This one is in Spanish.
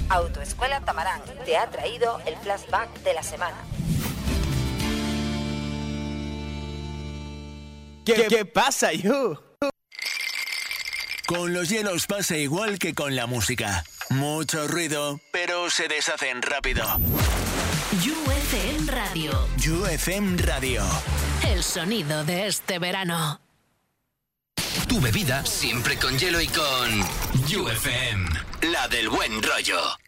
Autoescuela Tamarán te ha traído el flashback de la semana. ¿Qué pasa, you? Con los hielos pasa igual que con la música. Mucho ruido, pero se deshacen rápido. UFM Radio. UFM Radio. El sonido de este verano. Tu bebida siempre con hielo y con UFM, la del buen rollo.